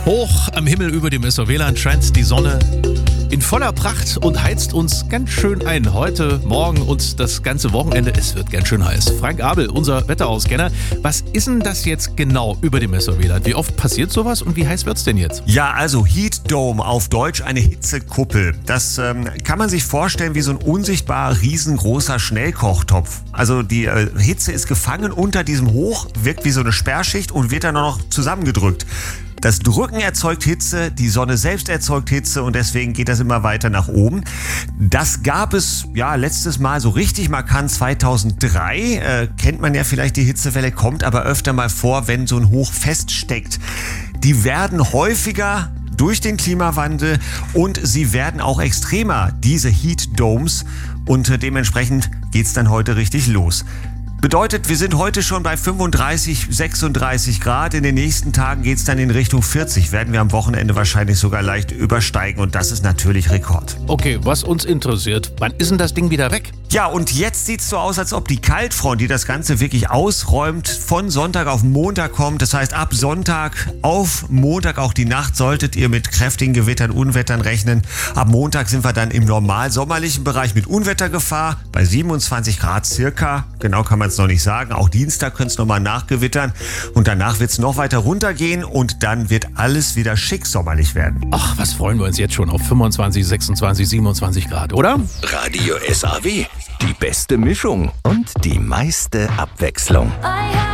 Hoch am Himmel über dem SOWland scheint die Sonne in voller Pracht und heizt uns ganz schön ein. Heute, morgen und das ganze Wochenende. Es wird ganz schön heiß. Frank Abel, unser Wetterauskenner. Was ist denn das jetzt genau über dem SOWland? Wie oft passiert sowas und wie heiß wird's denn jetzt? Ja, also Heat Dome, auf Deutsch eine Hitzekuppel. Das kann man sich vorstellen wie so ein unsichtbar riesengroßer Schnellkochtopf. Also die Hitze ist gefangen unter diesem Hoch, wirkt wie so eine Sperrschicht und wird dann auch noch zusammengedrückt. Das Drücken erzeugt Hitze, die Sonne selbst erzeugt Hitze und deswegen geht das immer weiter nach oben. Das gab es letztes Mal so richtig markant 2003. Kennt man ja vielleicht, die Hitzewelle kommt aber öfter mal vor, wenn so ein Hoch feststeckt. Die werden häufiger durch den Klimawandel und sie werden auch extremer, diese Heat Domes. Und dementsprechend geht's dann heute richtig los. Bedeutet, wir sind heute schon bei 35, 36 Grad. In den nächsten Tagen geht's dann in Richtung 40. Werden wir am Wochenende wahrscheinlich sogar leicht übersteigen. Und das ist natürlich Rekord. Okay, was uns interessiert, wann ist denn das Ding wieder weg? Ja, und jetzt sieht's so aus, als ob die Kaltfront, die das Ganze wirklich ausräumt, von Sonntag auf Montag kommt. Das heißt, ab Sonntag auf Montag, auch die Nacht, solltet ihr mit kräftigen Gewittern, Unwettern rechnen. Ab Montag sind wir dann im normal sommerlichen Bereich mit Unwettergefahr bei 27 Grad circa. Genau kann man es noch nicht sagen. Auch Dienstag könnte es nochmal nachgewittern. Und danach wird es noch weiter runtergehen und dann wird alles wieder schick sommerlich werden. Ach, was freuen wir uns jetzt schon auf 25, 26, 27 Grad, oder? Radio SAW. Die beste Mischung und die meiste Abwechslung.